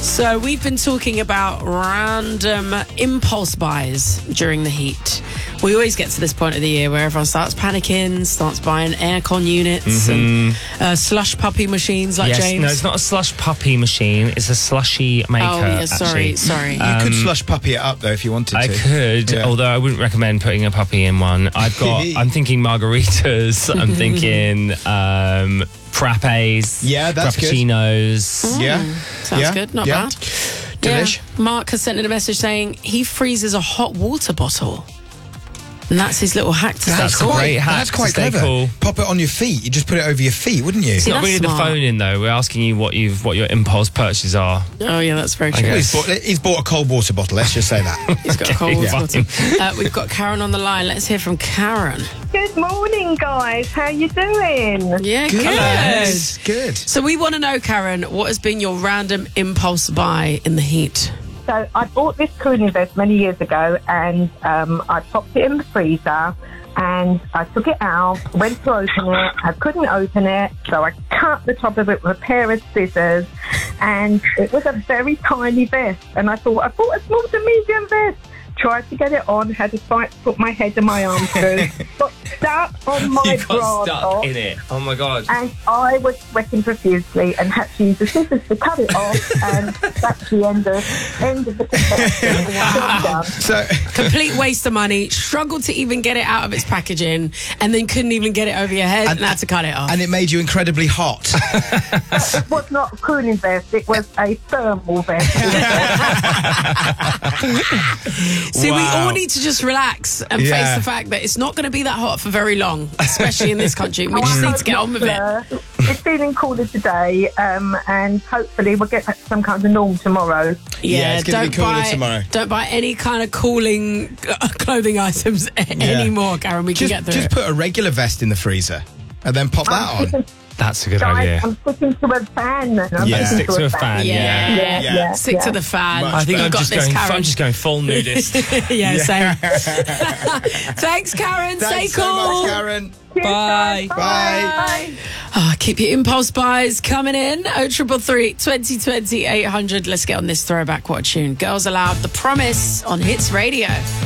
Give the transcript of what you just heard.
So we've been talking about random impulse buys during the heat. We always get to this point of the year where everyone starts panicking, starts buying aircon units and slush puppy machines like James. No, it's not a slush puppy machine. It's a slushy maker. Oh, yeah, sorry. You could slush puppy it up, though, if you wanted to. I could, although I wouldn't recommend putting a puppy in one. I'm thinking margaritas. I'm thinking frappes. Yeah, that's good. Frappuccinos. Sounds good. Not bad. Delish. Yeah. Mark has sent in a message saying he freezes a hot water bottle. And that's his little hack to That's stay cool. great hack. That's quite to stay clever. Cool. Pop it on your feet. You just put it over your feet, wouldn't you? See, Not that's really smart. the phone in though. We're asking you what your impulse purchases are. Oh, yeah, that's very true. He's bought a cold water bottle. Let's just say that. He's got a cold water fine. bottle. We've got Karen on the line. Let's hear from Karen. Good morning, guys. How you doing? Yeah, Good. So we want to know, Karen, what has been your random impulse buy in the heat? So I bought this cooling vest many years ago, and I popped it in the freezer, and I took it out, went to open it. I couldn't open it, so I cut the top of it with a pair of scissors, and it was a very tiny vest. And I thought, I bought a small to medium vest. Tried to get it on, had to fight to put my head and my arm through. Got stuck on my You bra got top, stuck in it. Oh my god. and I was sweating profusely and had to use the scissors to cut it off, and that's the end of the confection. Wow. So, Complete waste of money. Struggled to even get it out of its packaging, and then couldn't even get it over your head and had to cut it off. and it made you incredibly hot. It was not a cooling vest, it was a thermal vest. See, we Wow. all need to just relax and face Yeah. the fact that it's not going to be that hot for very long, especially in this country. We just need to get on with it. It's feeling cooler today, and hopefully we'll get back to some kind of norm tomorrow. Yeah, it's gonna be cooler buy, tomorrow. Don't buy any kind of cooling clothing items anymore, Karen. We can get through Just it. put a regular vest in the freezer and then pop that on. That's a good Guys, idea. I'm sticking to a fan. Stick to a fan. Yeah. Yeah. Stick to the fan. Much I think You've I'm got just this, going. Karen. I'm just going full nudist. Yeah, same. Thanks, Karen. Stay Thanks cool. so much, Karen. Cheers, Bye. guys. Bye. Keep your impulse buys coming in. 0333 2020 800. Let's get on this throwback. What a tune. Girls Aloud, The Promise on Hits Radio.